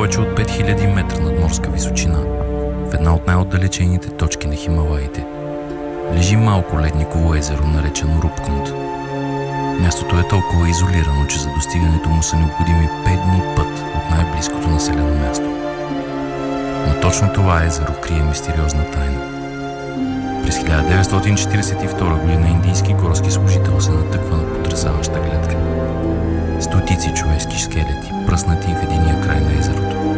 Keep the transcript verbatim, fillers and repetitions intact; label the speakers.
Speaker 1: повече от пет хиляди метра надморска височина, в една от най-отдалечените точки на Хималаите, лежи малко ледниково езеро, наречено Рупкунд. Мястото е толкова изолирано, че за достигането му са необходими пет дни път от най-близкото населено място. Но точно това езеро крие мистериозна тайна. През хиляда деветстотин четиридесет и втора година индийски горски служител се натъква на потресаваща гледка. Стотици човешки скелети, пръснати в единия край на езерото.